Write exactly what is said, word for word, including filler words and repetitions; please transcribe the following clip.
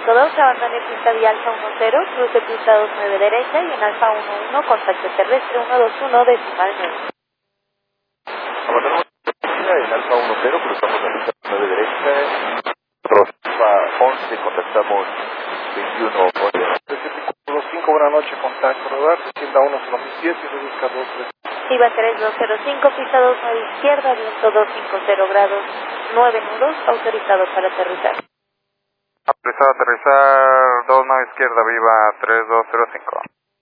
cinco dos, abandone pista de Alfa uno cero, cruce pista dos nueve derecha y en Alfa uno uno, contacto terrestre uno dos uno, decimal nueve. Abandonamos en Alfa uno cero, cruzamos la pista nueve derecha, Alfa once, contactamos veintiuno once. cinco, buenas noches, contacto radar, tienda uno cero siete, reduzca dos tres. Iba tres dos cero cinco, pista dos nueve izquierda, viento doscientos cincuenta grados, nueve nudos, autorizado para aterrizar. Autorizado a aterrizar, dos nueve izquierda, viva tres dos cero cinco.